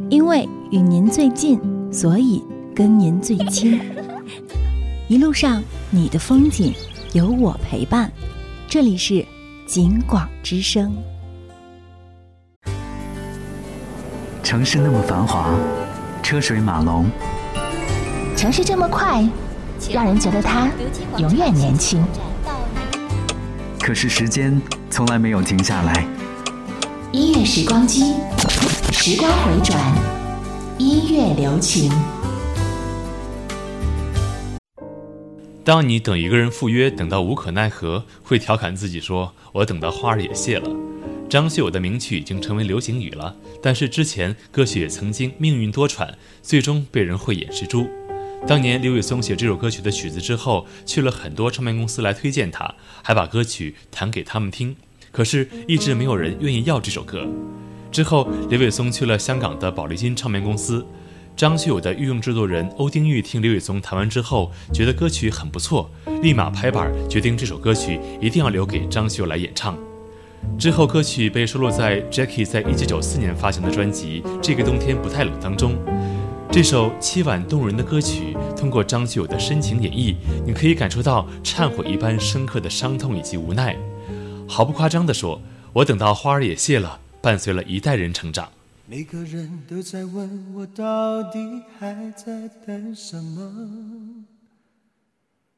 因为与您最近，所以跟您最亲。一路上你的风景有我陪伴，这里是景广之声。 城市那么繁华，车水马龙， 城市这么快，让人觉得它永远年轻。 可是时间从来没有停下来。 音乐时光机，时光回转，音乐留情。 当你等一个人赴约等到无可奈何，会调侃自己说我等到花儿也谢了。张学友的名曲已经成为流行语了，但是之前歌曲也曾经命运多舛，最终被人慧眼识珠。当年刘伟松写这首歌曲的曲子之后，去了很多唱片公司来推荐他，还把歌曲弹给他们听，可是一直没有人愿意要这首歌。之后刘伟松去了香港的宝丽金唱片公司，张学友的御用制作人欧丁玉听刘伟松弹完之后，觉得歌曲很不错，立马拍板决定这首歌曲一定要留给张学友来演唱。之后歌曲被收录在 Jackie 在1994年发行的专辑《这个冬天不太冷》当中。这首凄婉动人的歌曲通过张学友的深情演绎，你可以感受到忏悔一般深刻的伤痛以及无奈。毫不夸张地说，我等到花儿也谢了，伴随了一代人成长。 每个人都在问我到底还在等什么，